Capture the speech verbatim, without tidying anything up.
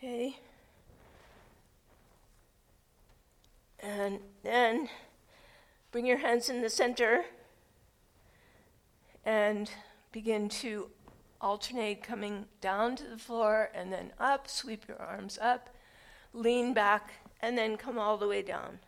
Okay. And then bring your hands in the center and begin to alternate coming down to the floor and then up. Sweep your arms up, lean back, and then come all the way down.